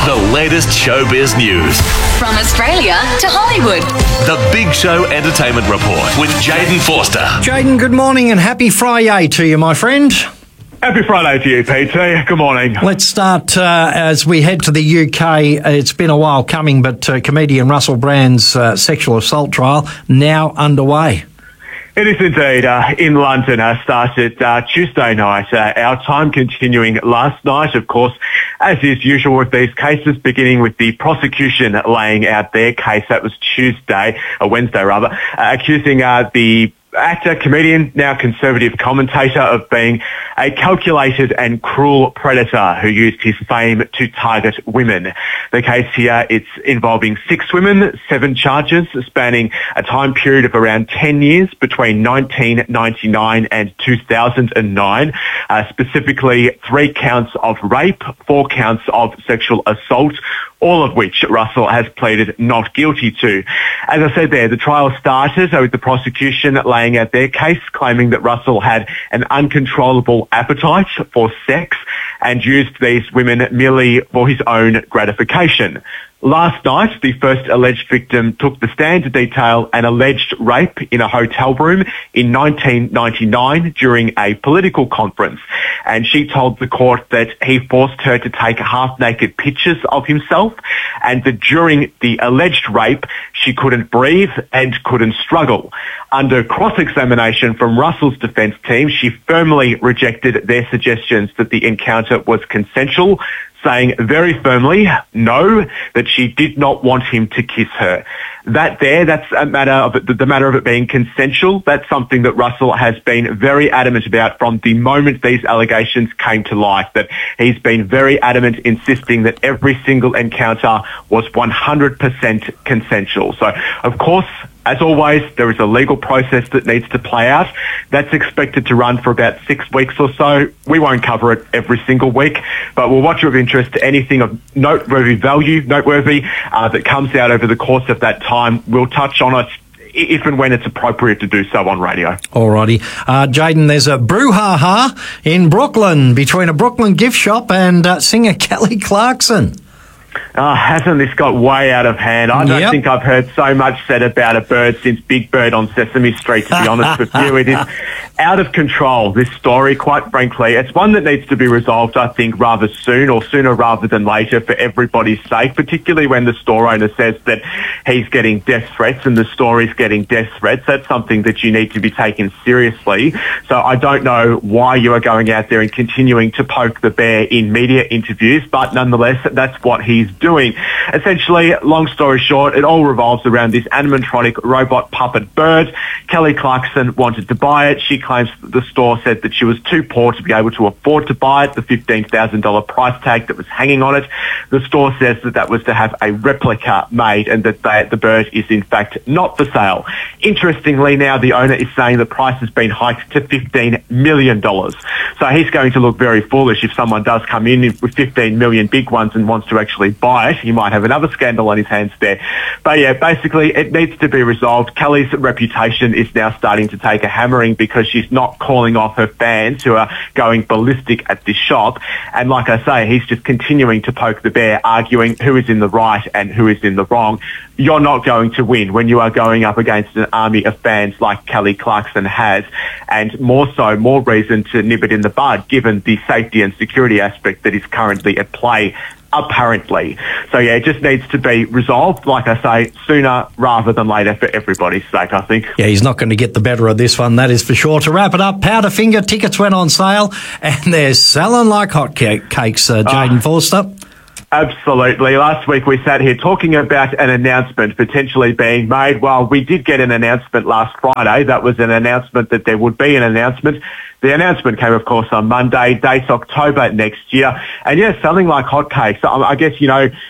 The latest showbiz news. From Australia to Hollywood. The Big Show Entertainment Report with Jaden Forster. Jaden, good morning and happy Friday to you, my friend. Happy Friday to you, Pete. Good morning. Let's start as we head to the UK. It's been a while coming, but comedian Russell Brand's sexual assault trial now underway. It is indeed. In London, started Tuesday night, our time, continuing last night, of course, as is usual with these cases, beginning with the prosecution laying out their case. That was Wednesday, accusing the actor, comedian, now Conservative commentator, of being a calculated and cruel predator who used his fame to target women. The case here, it's involving 6 women, 7 charges spanning a time period of around 10 years between 1999 and 2009. Specifically, 3 counts of rape, 4 counts of sexual assault, all of which Russell has pleaded not guilty to. As I said there, the trial started with the prosecution laying out their case, claiming that Russell had an uncontrollable appetite for sex and used these women merely for his own gratification. Last night, the first alleged victim took the stand to detail an alleged rape in a hotel room in 1999 during a political conference. And she told the court that he forced her to take half-naked pictures of himself and that during the alleged rape, she couldn't breathe and couldn't struggle. Under cross-examination from Russell's defence team, she firmly rejected their suggestions that the encounter was consensual, saying very firmly, no, that she did not want him to kiss her. That's a matter of the matter of it being consensual. That's something that Russell has been very adamant about from the moment these allegations came to light, that he's been very adamant, insisting that every single encounter was 100% consensual. So, of course, as always, there is a legal process that needs to play out. That's expected to run for about 6 weeks or so. We won't cover it every single week, but we'll watch with interest to anything of noteworthy that comes out over the course of that time. We'll touch on it if and when it's appropriate to do so on radio. Alrighty. Jaden, there's a brouhaha in Brooklyn between a Brooklyn gift shop and singer Kelly Clarkson. Hasn't this got way out of hand? I don't think I've heard so much said about a bird since Big Bird on Sesame Street, to be honest with you. It is out of control, this story, quite frankly. It's one that needs to be resolved, I think, rather soon, or sooner rather than later, for everybody's sake, particularly when the store owner says that he's getting death threats and the store is getting death threats. That's something that you need to be taken seriously. So I don't know why you are going out there and continuing to poke the bear in media interviews, but nonetheless, that's what he's doing. Essentially, long story short, it all revolves around this animatronic robot puppet bird. Kelly Clarkson wanted to buy it. She claims that the store said that she was too poor to be able to afford to buy it, the $15,000 price tag that was hanging on it. The store says that that was to have a replica made and that the bird is in fact not for sale. Interestingly, now the owner is saying the price has been hiked to $15 million. So he's going to look very foolish if someone does come in with 15 million big ones and wants to actually buy it. He might have another scandal on his hands there. But yeah, basically it needs to be resolved. Kelly's reputation is now starting to take a hammering because she's not calling off her fans who are going ballistic at this shop. And like I say, he's just continuing to poke the bear, arguing who is in the right and who is in the wrong. You're not going to win when you are going up against an army of fans like Kelly Clarkson has, and more reason to nip it in the bud given the safety and security aspect that is currently at play, apparently. So yeah, it just needs to be resolved, like I say, sooner rather than later for everybody's sake, I think. Yeah, he's not going to get the better of this one, that is for sure. To wrap it up, Powderfinger tickets went on sale and they're selling like hotcakes, Jaden Forster. Absolutely. Last week we sat here talking about an announcement potentially being made. Well, we did get an announcement last Friday. That was an announcement that there would be an announcement. The announcement came, of course, on Monday, date October next year. And yeah, selling like hotcakes. I guess,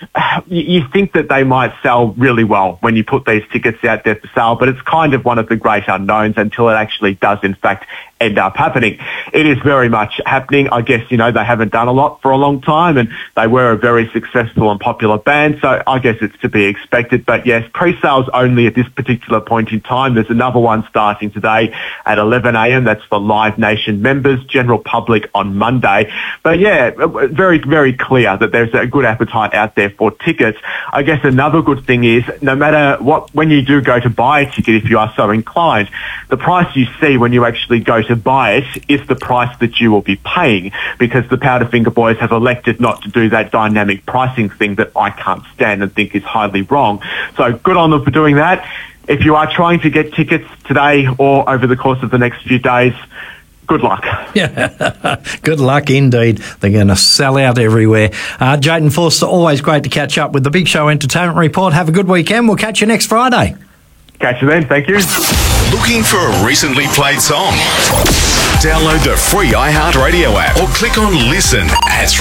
you think that they might sell really well when you put these tickets out there for sale, but it's kind of one of the great unknowns until it actually does, in fact, end up happening. It is very much happening. I guess, they haven't done a lot for a long time, and they were a very successful and popular band, so I guess it's to be expected. But yes, pre-sales only at this particular point in time. There's another one starting today at 11 a.m. That's for Live Nation members, general public on Monday. But yeah, very, very clear that there's a good appetite out there for tickets. I guess another good thing is, no matter what, when you do go to buy a ticket, if you are so inclined, the price you see when you actually go to buy it is the price that you will be paying, because the Powderfinger Boys have elected not to do that dynamic pricing thing that I can't stand and think is highly wrong. So good on them for doing that. If you are trying to get tickets today or over the course of the next few days, good luck. Yeah, good luck indeed. They're going to sell out everywhere. Jayden Forster, always great to catch up with the Big Show Entertainment Report. Have a good weekend. We'll catch you next Friday. Catch you then. Thank you. Looking for a recently played song? Download the free iHeartRadio app or click on listen at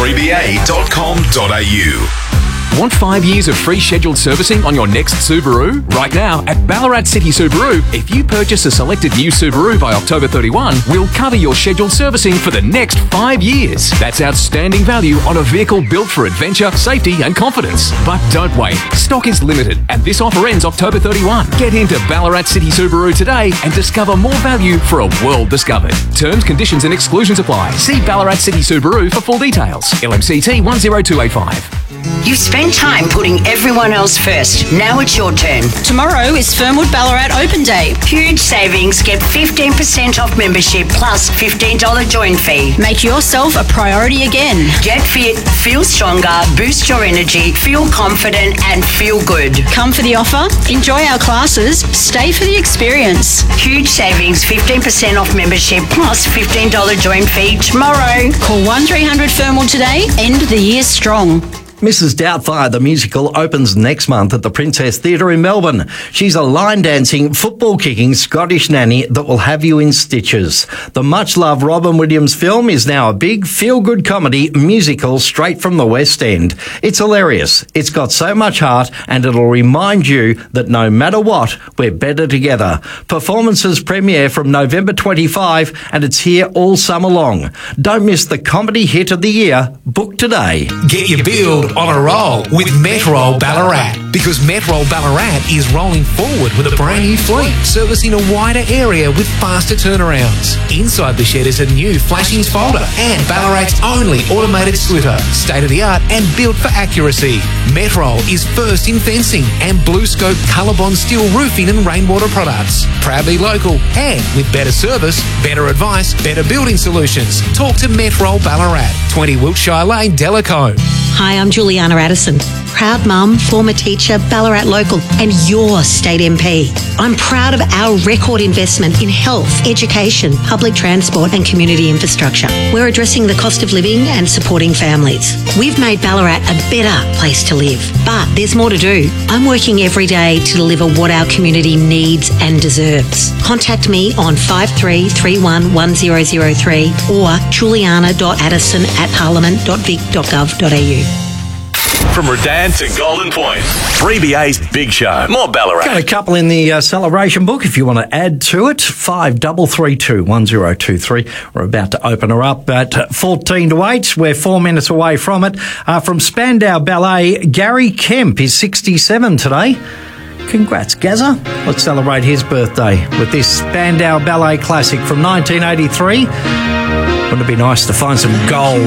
3ba.com.au. Want 5 years of free scheduled servicing on your next Subaru? Right now, at Ballarat City Subaru, if you purchase a selected new Subaru by October 31, we'll cover your scheduled servicing for the next 5 years. That's outstanding value on a vehicle built for adventure, safety and confidence. But don't wait. Stock is limited and this offer ends October 31. Get into Ballarat City Subaru today and discover more value for a world discovered. Terms, conditions and exclusions apply. See Ballarat City Subaru for full details. LMCT 10285. You've spent time putting everyone else first. Now it's your turn. Tomorrow is Fernwood Ballarat Open Day. Huge savings. Get 15% off membership plus $15 join fee. Make yourself a priority again. Get fit, feel stronger, boost your energy, feel confident and feel good. Come for the offer, enjoy our classes, stay for the experience. Huge savings, 15% off membership plus $15 join fee tomorrow. Call 1300 Fernwood today. End the year strong. Mrs. Doubtfire, the musical, opens next month at the Princess Theatre in Melbourne. She's a line-dancing, football-kicking Scottish nanny that will have you in stitches. The much-loved Robin Williams film is now a big, feel-good comedy musical straight from the West End. It's hilarious. It's got so much heart, and it'll remind you that no matter what, we're better together. Performances premiere from November 25, and it's here all summer long. Don't miss the comedy hit of the year. Book today. Get your build on a roll with Metrol Ballarat, because Metrol Ballarat is rolling forward with a brand new fleet, servicing a wider area with faster turnarounds. Inside the shed is a new flashings folder and Ballarat's only automated splitter, state-of-the-art and built for accuracy. Metrol is first in fencing and Blue Scope Colorbond steel roofing and rainwater products. Proudly local and with better service, better advice, better building solutions. Talk to Metrol Ballarat, 20 Wiltshire Lane, Delacombe. Hi, I'm Juliana Addison, proud mum, former teacher, Ballarat local, and your state MP. I'm proud of our record investment in health, education, public transport and community infrastructure. We're addressing the cost of living and supporting families. We've made Ballarat a better place to live, but there's more to do. I'm working every day to deliver what our community needs and deserves. Contact me on 53311003 or juliana.addison@parliament.vic.gov.au. From Redan to Golden Point, 3BA's Big Show. More Ballarat. Got a couple in the celebration book if you want to add to it. 53321023. We're about to open her up at 14 to 8. We're 4 minutes away from it. From Spandau Ballet, Gary Kemp is 67 today. Congrats, Gazza. Let's celebrate his birthday with this Spandau Ballet classic from 1983. Wouldn't it be nice to find some gold